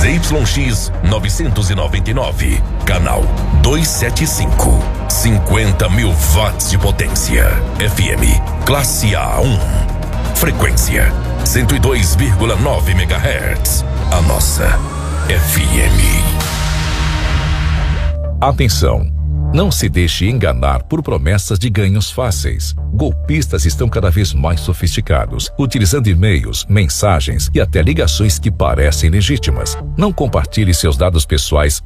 ZYX 999, canal 275, 50 mil watts de potência. FM, classe A1. Frequência 102,9 MHz. A nossa FM. Atenção! Não se deixe enganar por promessas de ganhos fáceis. Golpistas estão cada vez mais sofisticados, utilizando e-mails, mensagens e até ligações que parecem legítimas. Não compartilhe seus dados pessoais